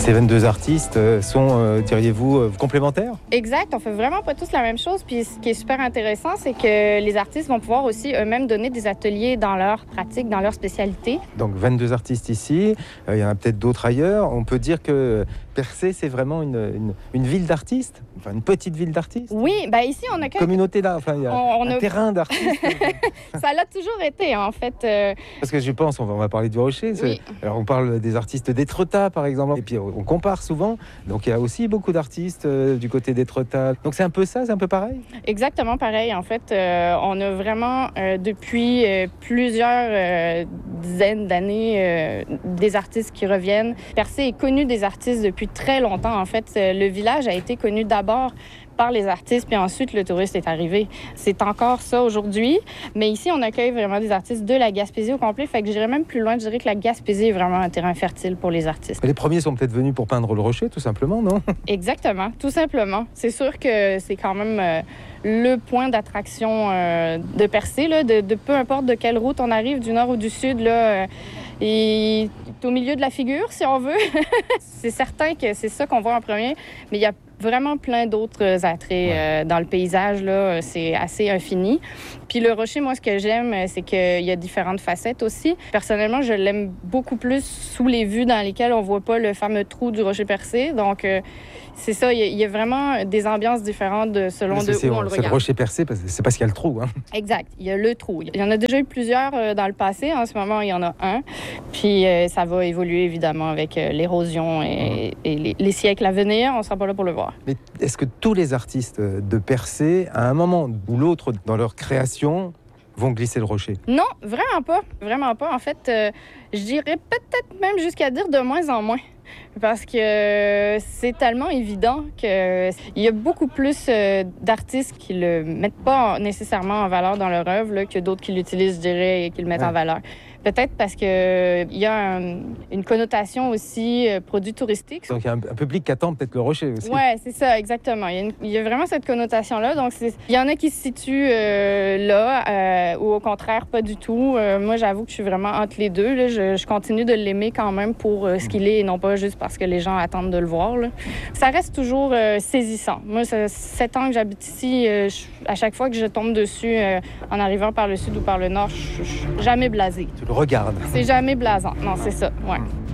ces 22 artistes sont, diriez-vous, complémentaires? Exact, on fait vraiment pas tous la même chose. Puis ce qui est super intéressant, c'est que les artistes vont pouvoir aussi eux-mêmes donner des ateliers dans leur pratique, dans leur spécialité. Donc 22 artistes ici, il y en a peut-être d'autres ailleurs. On peut dire que Percé, c'est vraiment une ville d'artistes, enfin une petite ville d'artistes. Oui, bien ici, on a communauté d'art, enfin il y a un terrain d'artistes. Ça l'a toujours été, en fait. Parce que je pense, on va parler du Rocher. Oui. Alors on parle des artistes d'Étretat, par exemple, et puis on compare souvent. Donc il y a aussi beaucoup d'artistes du côté d'Étretat. Donc c'est un peu ça, c'est un peu pareil? Exactement pareil. En fait, on a vraiment, depuis plusieurs dizaines d'années, des artistes qui reviennent. Percé est connu des artistes depuis très longtemps. En fait, le village a été connu d'abord par les artistes, puis ensuite le touriste est arrivé. C'est encore ça aujourd'hui, mais ici, on accueille vraiment des artistes de la Gaspésie au complet, fait que j'irais même plus loin, je dirais que la Gaspésie est vraiment un terrain fertile pour les artistes. Les premiers sont peut-être venus pour peindre le Rocher, tout simplement, non? Exactement, tout simplement. C'est sûr que c'est quand même le point d'attraction de Percé, là, de peu importe de quelle route on arrive, du nord ou du sud, là, et au milieu de la figure, si on veut. C'est certain que c'est ça qu'on voit en premier, mais il y a vraiment plein d'autres attraits dans le paysage, là. C'est assez infini. Puis le Rocher, moi, ce que j'aime, c'est qu'il y a différentes facettes aussi. Personnellement, je l'aime beaucoup plus sous les vues dans lesquelles on voit pas le fameux trou du Rocher Percé. Donc, c'est ça, il y a vraiment des ambiances différentes selon où on le regarde. C'est le Rocher Percé, c'est parce qu'il y a le trou. Hein. Exact, il y a le trou. Il y en a déjà eu plusieurs dans le passé. En ce moment, il y en a un. Puis ça va évoluer, évidemment, avec l'érosion et les siècles à venir. On ne sera pas là pour le voir. Mais est-ce que tous les artistes de Percé, à un moment ou l'autre dans leur création, vont glisser le rocher? Non, vraiment pas. Vraiment pas. En fait, je dirais peut-être même jusqu'à dire de moins en moins. Parce que c'est tellement évident qu'il y a beaucoup plus d'artistes qui le mettent pas nécessairement en valeur dans leur œuvre là, que d'autres qui l'utilisent, je dirais, et qui le mettent en valeur. Peut-être parce qu'il y a une connotation aussi produit touristique. Donc il y a un public qui attend peut-être le rocher aussi. Oui, c'est ça, exactement. Il y a vraiment cette connotation-là. Donc il y en a qui se situent là ou au contraire pas du tout. Moi, j'avoue que je suis vraiment entre les deux. Là. Je continue de l'aimer quand même pour ce qu'il est et non pas juste parce que les gens attendent de le voir. Là. Ça reste toujours saisissant. Moi, ça 7 ans que j'habite ici, à chaque fois que je tombe dessus en arrivant par le sud ou par le nord, je suis jamais blasée. Tu le regardes. C'est jamais blasant. Non, c'est ça, ouais.